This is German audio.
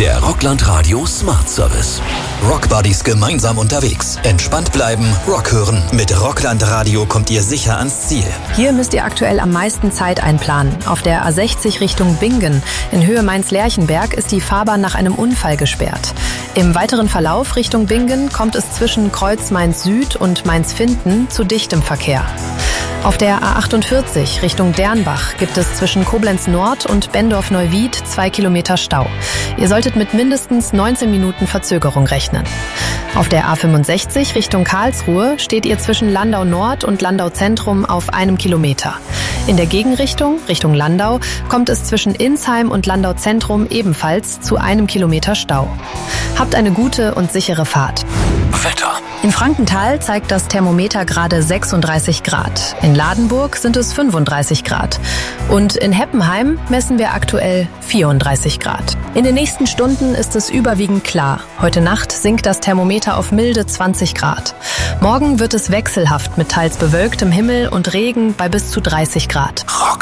Der Rockland Radio Smart Service. Rock Buddies gemeinsam unterwegs. Entspannt bleiben, Rock hören. Mit Rockland Radio kommt ihr sicher ans Ziel. Hier müsst ihr aktuell am meisten Zeit einplanen. Auf der A60 Richtung Bingen in Höhe Mainz-Lerchenberg ist die Fahrbahn nach einem Unfall gesperrt. Im weiteren Verlauf Richtung Bingen kommt es zwischen Kreuz Mainz Süd und Mainz-Finden zu dichtem Verkehr. Auf der A48 Richtung Dernbach gibt es zwischen Koblenz Nord und Bendorf-Neuwied 2 Kilometer Stau. Ihr solltet mit mindestens 19 Minuten Verzögerung rechnen. Auf der A65 Richtung Karlsruhe steht ihr zwischen Landau Nord und Landau Zentrum auf 1 Kilometer. In der Gegenrichtung, Richtung Landau, kommt es zwischen Insheim und Landau Zentrum ebenfalls zu 1 Kilometer Stau. Habt eine gute und sichere Fahrt. Wetter. In Frankenthal zeigt das Thermometer gerade 36 Grad. In Ladenburg sind es 35 Grad. Und in Heppenheim messen wir aktuell 34 Grad. In den nächsten Stunden ist es überwiegend klar. Heute Nacht sinkt das Thermometer auf milde 20 Grad. Morgen wird es wechselhaft mit teils bewölktem Himmel und Regen bei bis zu 30 Grad. Rock